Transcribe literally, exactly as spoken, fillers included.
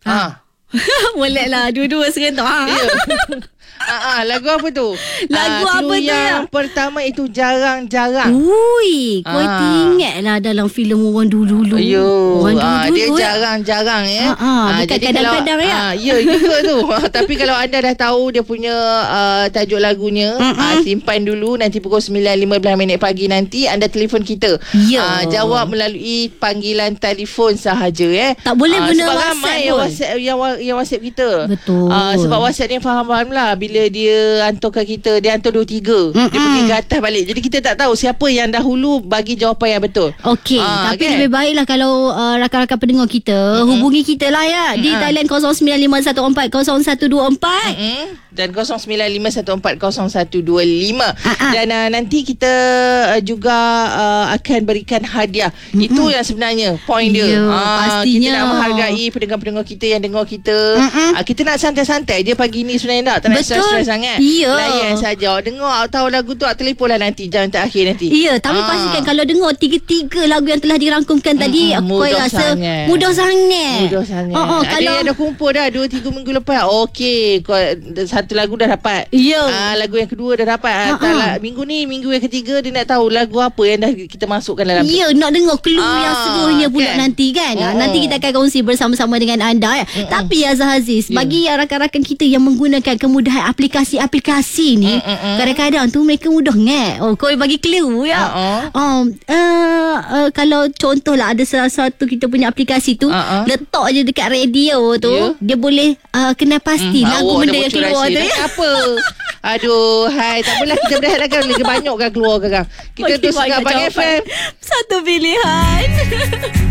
Ha. Boleh lah. Dua-dua serentak. Ha. Ya. Ah, ah, lagu apa tu? Lagu ah, apa tu yang ya? pertama itu jarang-jarang. Ui, kau Ah. ingatlah dalam filem orang dulu-dulu. Yo, Orang ah, dia dulu-dulu. jarang-jarang ya. Ah, ah, bukan jadi kadang-kadang, kalau, ya? Ah, ya juga tu. Ah, tapi kalau anda dah tahu dia punya uh, tajuk lagunya, ah, simpan dulu nanti pukul sembilan lima belas minit pagi nanti anda telefon kita. Ya. Ah, jawab melalui panggilan telefon sahaja ya. Tak boleh Ah, guna sebab WhatsApp ramai pun. yang WhatsApp yang, yang WhatsApp kita. Betul. Ah, sebab WhatsApp ni faham-faham lah bila dia hantarkan kita, dia hantar dua tiga. Mm-mm. Dia pergi ke atas balik. Jadi kita tak tahu siapa yang dahulu bagi jawapan yang betul. Okey, Ah, tapi kan? lebih baiklah kalau uh, rakan-rakan pendengar kita mm-hmm. hubungi kita lah ya mm-hmm. di Thailand kosong sembilan lima satu empat kosong satu dua empat mm-hmm. dan kosong sembilan lima satu empat kosong satu dua lima. Uh-huh. Dan uh, nanti kita uh, juga uh, akan berikan hadiah. Mm-hmm. Itu yang sebenarnya point dia. Ya, uh, pastinya. Kita nak menghargai pendengar-pendengar kita yang dengar kita. Mm-hmm. Uh, kita nak santai-santai je pagi ni sebenarnya tak. Tak nak stres-stres sangat. Ya. Layan saja. Dengar tahu lagu tu, telefonlah nanti jam terakhir nanti. Ya, tapi Ah. pastikan kalau dengar tiga-tiga lagu yang telah dirangkumkan mm-hmm. tadi, aku mudah rasa sangat. mudah sangat. Mudah sangat. Oh, oh, Ada kalau yang dah kumpul dah dua tiga minggu lepas. Okey, kau satu lagu dah dapat. Ya. Ah, lagu yang kedua dah dapat. Ha-ha. Ah, minggu ni minggu yang ketiga dia nak tahu lagu apa yang dah kita masukkan dalam. Ya, nak dengar clue Ah, yang seluruhnya pula kan? nanti kan. Oh. Nanti kita akan kongsi bersama-sama dengan anda ya. Mm-mm. Tapi Azhar Aziz, Ya. bagi yang rakan-rakan kita yang menggunakan kemudahan aplikasi-aplikasi ni, Mm-mm. kadang-kadang tu mereka mudah ngat. Oh, kau bagi clue ya. Uh-uh. Um, uh, uh, kalau contohlah ada salah satu kita punya aplikasi tu, Uh-uh. letak je dekat radio tu, Ya. dia boleh uh, kenal pasti Hmm, lagu awak benda dah yang bocor keluar rahsia. tu Dah ya. apa? Aduh, hai, tak apalah kita berehat lah kan. Lagi banyak kan keluar kan. Kita Okey, terus banyak Abang F jawapan. M. Satu pilihan.